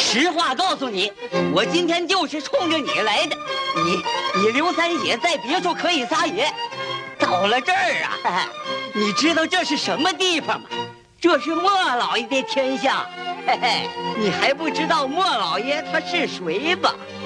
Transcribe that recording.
实话告诉你，我今天就是冲着你来的。你刘三爷在别处可以撒野，到了这儿啊，你知道这是什么地方吗？这是莫老爷的天下。嘿嘿，你还不知道莫老爷他是谁吧？